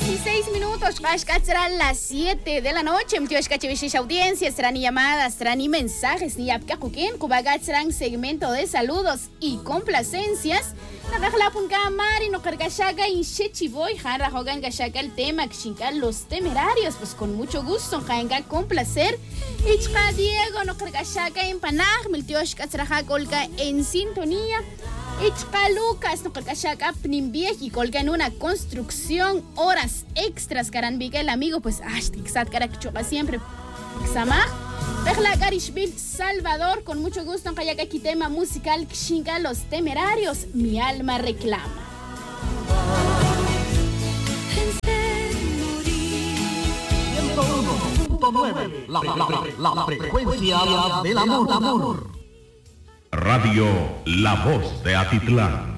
16 minutos, serán las 7 de la noche. Audiencia, serán ni llamadas, serán ni mensajes, ni apcacuquén, cubagat serán segmento de saludos y complacencias. Nakakhlapon ka mari no cargashaga in shechiboy, jara hogan gashaka el tema xinka los temerarios, pues con mucho gusto, jaenga complacer. Ichka Diego no cargashaga en panaj, miltioshka traja colga en sintonía. Ichka Lucas no cargashaga pnimbiej y colga en una construcción, horas extras, caranbiga el amigo, pues xat carachuga siempre. Xama. Perla Garishville, Salvador, con mucho gusto en Kayakaki tema musical Xinga Los Temerarios, Mi Alma Reclama. La frecuencia del amor. Radio La Voz de Atitlán.